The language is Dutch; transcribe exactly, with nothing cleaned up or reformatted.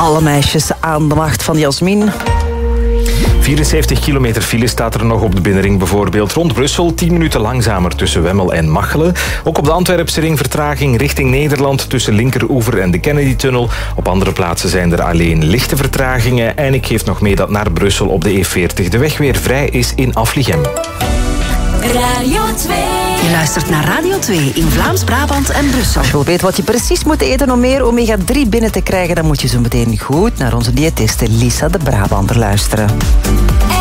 Alle meisjes aan de macht van Jasmin. vierenzeventig kilometer file staat er nog op de binnenring bijvoorbeeld. Rond Brussel tien minuten langzamer tussen Wemmel en Machelen. Ook op de Antwerpse ring vertraging richting Nederland tussen Linkeroever en de Kennedy-tunnel. Op andere plaatsen zijn er alleen lichte vertragingen. En ik geef nog mee dat naar Brussel op de E veertig de weg weer vrij is in Afligem. Radio twee. Je luistert naar Radio twee in Vlaams-Brabant en Brussel. Als je wil weten wat je precies moet eten om meer omega drie binnen te krijgen, dan moet je zo meteen goed naar onze diëtiste Lisa de Brabander luisteren.